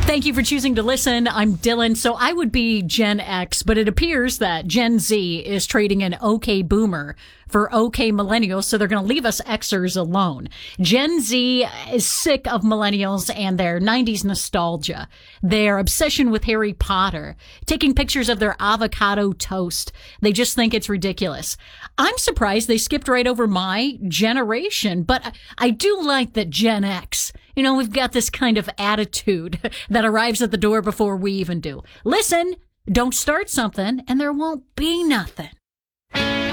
Thank you for choosing to listen. I'm Dylan. So I would be Gen X, but it appears that Gen Z is trading in OK Boomer for OK Millennials, so they're going to leave us Xers alone. Gen Z is sick of millennials and their 90s nostalgia, their obsession with Harry Potter, taking pictures of their avocado toast. They just think it's ridiculous. I'm surprised they skipped right over my generation, but I do like that Gen X, you know, we've got this kind of attitude that arrives at the door before we even do. Listen, don't start something and there won't be nothing.